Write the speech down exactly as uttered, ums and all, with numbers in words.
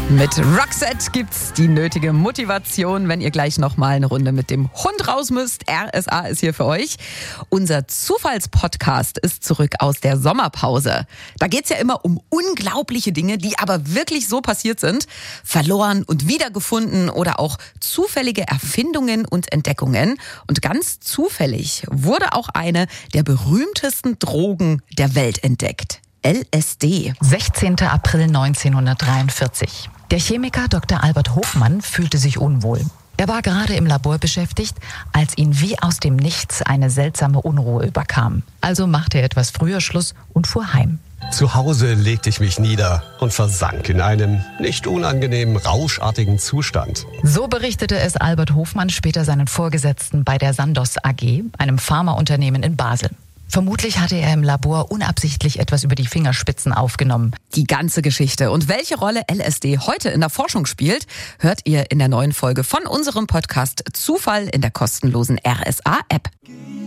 Mit Roxette gibt's die nötige Motivation, wenn ihr gleich nochmal eine Runde mit dem Hund raus müsst. R S A ist hier für euch. Unser Zufallspodcast ist zurück aus der Sommerpause. Da geht's ja immer um unglaubliche Dinge, die aber wirklich so passiert sind. Verloren und wiedergefunden oder auch zufällige Erfindungen und Entdeckungen. Und ganz zufällig wurde auch eine der berühmtesten Drogen der Welt entdeckt. L S D. sechzehnter April neunzehnhundertdreiundvierzig. Der Chemiker Doktor Albert Hofmann fühlte sich unwohl. Er war gerade im Labor beschäftigt, als ihn wie aus dem Nichts eine seltsame Unruhe überkam. Also machte er etwas früher Schluss und fuhr heim. Zu Hause legte ich mich nieder und versank in einem nicht unangenehmen, rauschartigen Zustand. So berichtete es Albert Hofmann später seinen Vorgesetzten bei der Sandoz A G, einem Pharmaunternehmen in Basel. Vermutlich hatte er im Labor unabsichtlich etwas über die Fingerspitzen aufgenommen. Die ganze Geschichte und welche Rolle L S D heute in der Forschung spielt, hört ihr in der neuen Folge von unserem Podcast Zufall in der kostenlosen R S A-App.